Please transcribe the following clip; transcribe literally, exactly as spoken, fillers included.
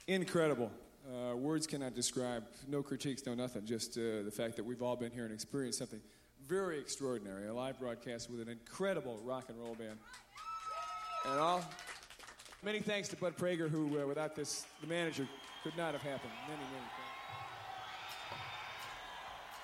Incredible. Uh, words cannot describe, no critiques, no nothing, just uh, the fact that we've all been here and experienced something very extraordinary, a live broadcast with an incredible rock and roll band. And all, many thanks to Bud Prager, who, uh, without this, the manager, could not have happened. Many, many thanks.